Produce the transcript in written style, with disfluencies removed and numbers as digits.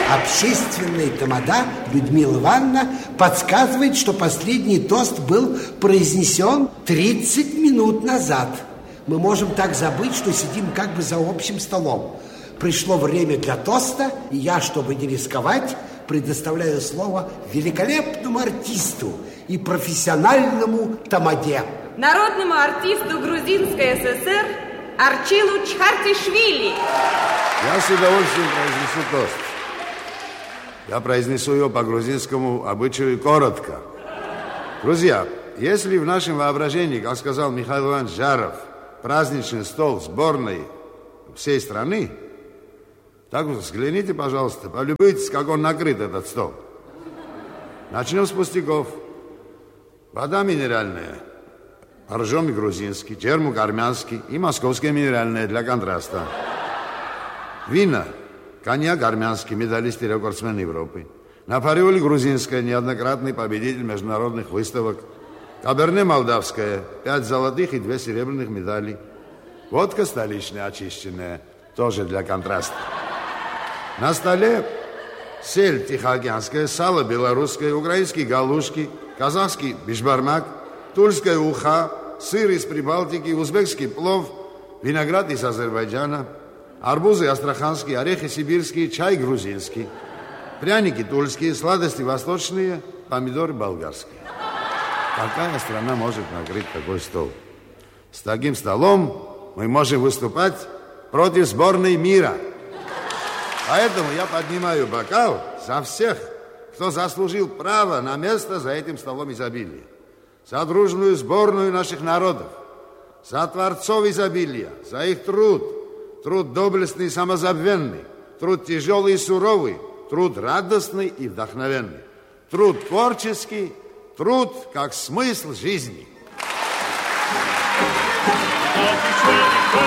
Общественная тамада Людмила Ивановна подсказывает, что последний тост был произнесен 30 минут назад. Мы можем так забыть, что сидим как бы за общим столом. Пришло время для тоста, и я, чтобы не рисковать, предоставляю слово великолепному артисту и профессиональному тамаде. Народному артисту Грузинской ССР Арчилу Чхартишвили. Я с удовольствием произнесу тост. Я произнесу его по грузинскому обычаю коротко. Друзья, если в нашем воображении, как сказал Михаил Иванович Жаров, праздничный стол сборной всей страны, так вот взгляните, пожалуйста, полюбуйтесь, как он накрыт, этот стол. Начнем с пустяков. Вода минеральная, боржоми грузинский, термук армянский и московская минеральная для контраста. Вина, коньяк армянский, медалист и рекордсмен Европы. На париоле грузинская, неоднократный победитель международных выставок. Каберне молдавская, 5 золотых и 2 серебряных медалей. Водка столичная, очищенная, тоже для контраста. На столе сель тихоокеанская, сало белорусское, украинские галушки, казахский бишбармак, тульская уха, сыр из Прибалтики, узбекский плов, виноград из Азербайджана, арбузы астраханские, орехи сибирские, чай грузинский, пряники тульские, сладости восточные, помидоры болгарские. Какая страна может накрыть такой стол? С таким столом мы можем выступать против сборной мира. Поэтому я поднимаю бокал за всех, кто заслужил право на место за этим столом изобилия. За дружную сборную наших народов, за творцов изобилия, за их труд. Труд доблестный и самозабвенный, труд тяжелый и суровый, труд радостный и вдохновенный, труд творческий, труд как смысл жизни.